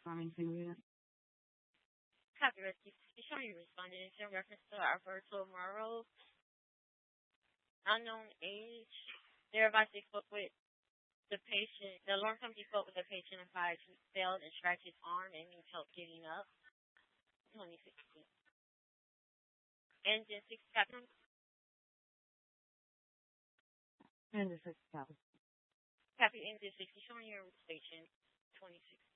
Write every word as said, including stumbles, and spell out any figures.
responding to it. Copyright showing you responded in reference to Alberto Moro, unknown age. Thereby, he spoke with the patient. The alarm company spoke with the patient and fired he failed and scratched his arm and needs help getting up. twenty sixteen. Engine six Captain. And the six thousand. Copy engine sixty showing your station twenty six.